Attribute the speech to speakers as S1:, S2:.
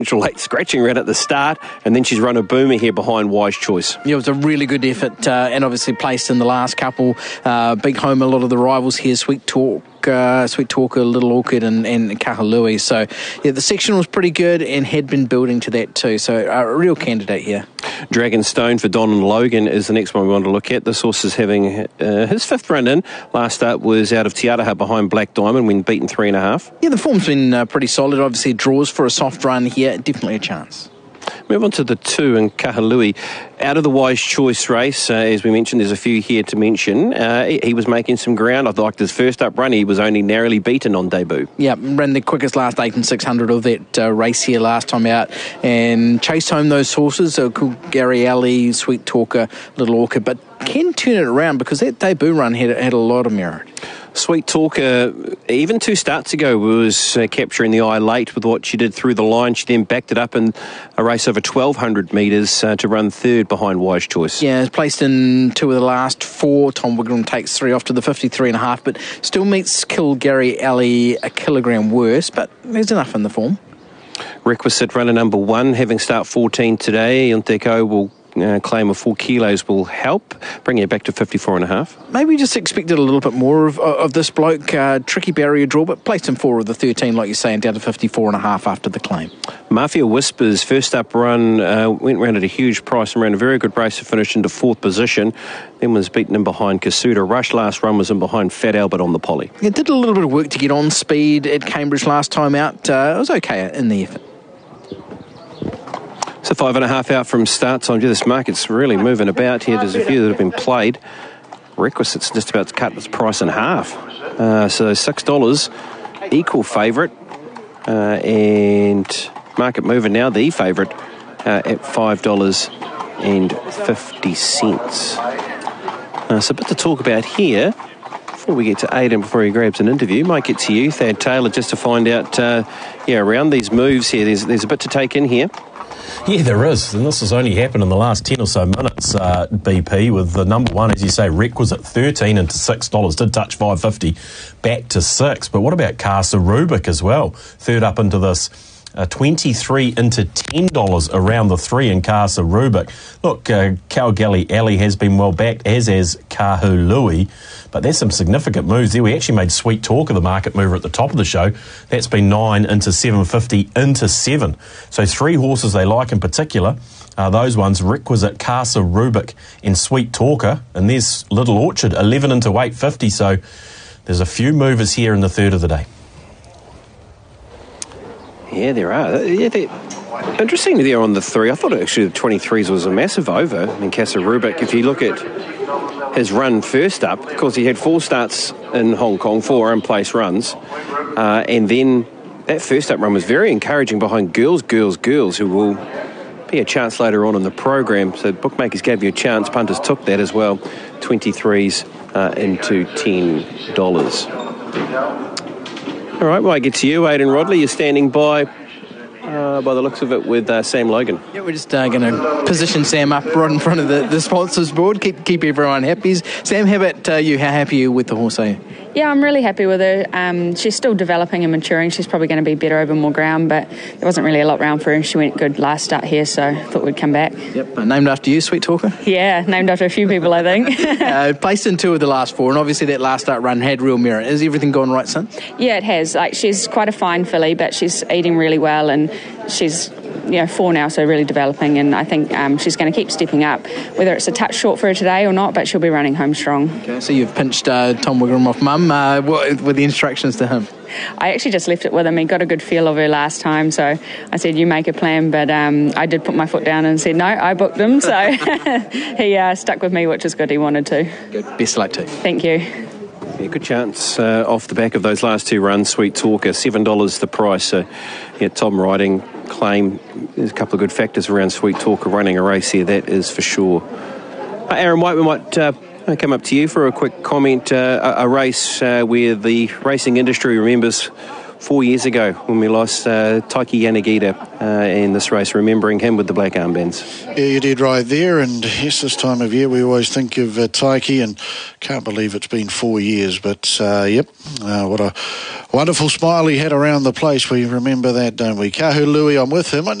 S1: late scratching right at the start, and then she's run a boomer here behind Wise Choice.
S2: Yeah, it was a really good effort, and obviously placed in the last couple. Big home, a lot of the rivals here, Sweet Talker, Little Orchid and Kahalui. So, yeah, the section was pretty good and had been building to that too. So, a real candidate here.
S1: Dragonstone for Don and Logan is the next one we want to look at. This horse is having his fifth run in. Last start was out of Te Araha behind Black Diamond when beaten 3.5.
S2: Yeah, the form's been pretty solid. Obviously, draws for a soft run here. Definitely a chance.
S1: Move on to the 2 in Kahalui. Out of the Wise Choice race, as we mentioned, there's a few here to mention. He was making some ground. I liked his first up run. He was only narrowly beaten on debut.
S2: Yeah, ran the quickest last 8 and 600 of that race here last time out and chased home those horses. So Gary Alley, Sweet Talker, Little Orchid, but can turn it around because that debut run had a lot of merit.
S1: Sweet Talker, even 2 starts ago, was capturing the eye late with what she did through the line. She then backed it up in a race over 1,200 metres to run third behind Wise Choice.
S2: Yeah, it's placed in 2 of the last 4. Tom Wigram takes 3 off to the 53.5, but still meets Gary Alley a kilogram worse, but there's enough in the form.
S1: Requisite runner number 1, having start 14 today. Onteko will claim of 4 kilos will help, bringing it back to 54.5.
S2: Maybe just expected a little bit more of this bloke. Tricky barrier draw, but placed in 4 of the 13, like you're saying, down to 54.5 after the claim.
S1: Mafia Whispers, first up run, went round at a huge price and ran a very good race to finish into 4th position. Then was beaten in behind Kasuda. Rush last run was in behind Fat Albert on the Poly.
S2: It did a little bit of work to get on speed at Cambridge last time out. It was okay in the effort.
S1: So 5.5 out from start time. This market's really moving about here. There's a few that have been played. Requisite's just about to cut its price in half. So $6, equal favourite. And market moving now, the favourite at $5.50. So a bit to talk about here. Before we get to Aidan, before he grabs an interview, might get to you, Thad Taylor, just to find out, around these moves here, there's a bit to take in here.
S3: Yeah, there is, and this has only happened in the last 10 or so minutes, BP, with the number 1, as you say, Requisite 13 into $6, did touch $5.50, back to $6. But what about Casa Rubik as well? Third up into this, 23 into $10 around the 3 in Casa Rubik. Look, Kalgali Alley has been well backed, as has Kahului, but there's some significant moves there. We actually made Sweet Talker the market mover at the top of the show. That's been 9 into $7.50 into 7. So 3 horses they like in particular are those ones, Requisite, Casa Rubik and Sweet Talker. And there's Little Orchid, 11 into $8.50. So there's a few movers here in the third of the day.
S1: Yeah, there are. Interestingly, there on the 3. I thought actually the 23s was a massive over in Casa Rubik. If you look at his run first up, of course, he had 4 starts in Hong Kong, 4 in-place runs. And then that first up run was very encouraging behind Girls, who will be a chance later on in the program. So bookmakers gave you a chance. Punters took that as well. 23s into $10. All right, well, I get to you, Aidan Rodley. You're standing by the looks of it, with Sam Logan.
S2: Yeah, we're just going to position Sam up right in front of the sponsors board, keep everyone happy. Sam, how about you? How happy are you with the horse, are you?
S4: Yeah, I'm really happy with her. She's still developing and maturing. She's probably going to be better over more ground, but there wasn't really a lot round for her, and she went good last start here, so I thought we'd come back.
S2: Yep, named after you, Sweet Talker?
S4: Yeah, named after a few people, I think.
S2: Placed in 2 of the last 4, and obviously that last start run had real merit. Has everything gone right since?
S4: Yeah, it has. She's quite a fine filly, but she's eating really well, and she's 4 now, so really developing, and I think she's going to keep stepping up, whether it's a touch short for her today or not, but she'll be running home strong. Okay,
S2: so you've pinched Tom Wigram off Mum. What were the instructions to him?
S4: I actually just left it with him. He got a good feel of her last time, so I said, you make a plan, but I did put my foot down and said, no, I booked him, so he stuck with me, which is good. He wanted to.
S2: Good. Best of luck to you.
S4: Thank you.
S1: Yeah, good chance off the back of those last 2 runs, Sweet Talker, $7 the price. So, Tom Riding claim, there's a couple of good factors around Sweet Talker running a race here, that is for sure. Aaron White, we might come up to you for a quick comment. A race where the racing industry remembers 4 years ago when we lost Taiki Yanagita in this race, remembering him with the black armbands.
S5: Yeah, you did right there, and yes, this time of year we always think of Taiki, and can't believe it's been 4 years, but what a wonderful smile he had around the place. We remember that, don't we? Kahului, I'm with him.